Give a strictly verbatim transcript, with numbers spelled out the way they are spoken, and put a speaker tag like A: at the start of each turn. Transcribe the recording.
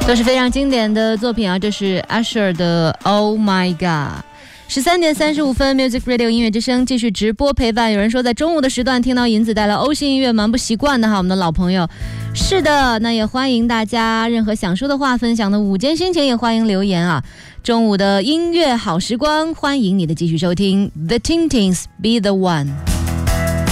A: 都是非常经典的作品啊，这是 Usher 的 Oh My God。十三点三十五分 Music Radio 音乐之声继续直播陪伴。有人说在中午的时段听到银子带来欧系音乐蛮不习惯的哈，我们的老朋友。是的，那也欢迎大家任何想说的话，分享的午间心情也欢迎留言啊。中午的音乐好时光，欢迎你的继续收听 The Tintins Be The One。